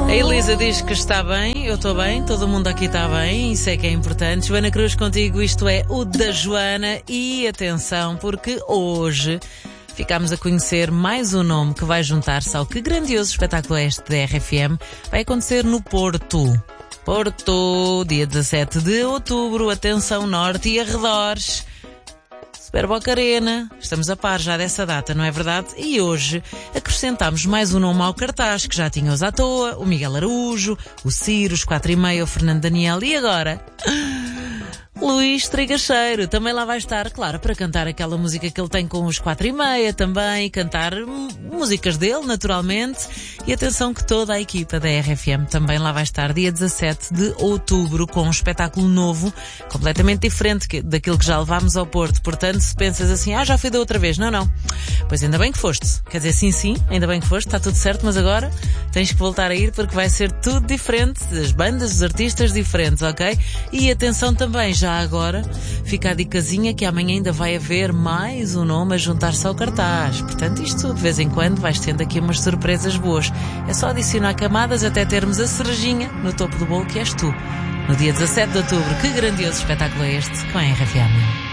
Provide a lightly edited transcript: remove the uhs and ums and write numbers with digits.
A Elisa diz que está bem, eu estou bem, todo mundo aqui está bem, isso é que é importante. Joana Cruz contigo, isto é o da Joana. E atenção, porque hoje ficámos a conhecer mais um nome que vai juntar-se ao que grandioso espetáculo é este da RFM. Vai acontecer no Porto. Porto, dia 17 de outubro, atenção, norte e arredores. Superboc Arena, estamos a par já dessa data, não é verdade? E hoje acrescentámos mais um nome ao cartaz, que já tinha os à toa, o Miguel Araújo, o Ciro, os 4:30, o Fernando Daniel e agora... Luís Trigacheiro também lá vai estar, claro, para cantar aquela música que ele tem com os 4:30 também, cantar músicas dele, naturalmente. E atenção que toda a equipa da RFM também lá vai estar dia 17 de outubro com um espetáculo novo, completamente diferente daquilo que já levámos ao Porto. Portanto, se pensas assim, já fui da outra vez, não. Pois ainda bem que foste. Quer dizer, sim, ainda bem que foste, está tudo certo, mas agora tens que voltar a ir porque vai ser tudo diferente, as bandas, os artistas diferentes, ok? E atenção também, já agora fica a dicasinha que amanhã ainda vai haver mais um nome a juntar-se ao cartaz. Portanto, isto de vez em quando vais tendo aqui umas surpresas boas. É só adicionar camadas até termos a cerejinha no topo do bolo que és tu. No dia 17 de outubro, que grandioso espetáculo é este com a RFM.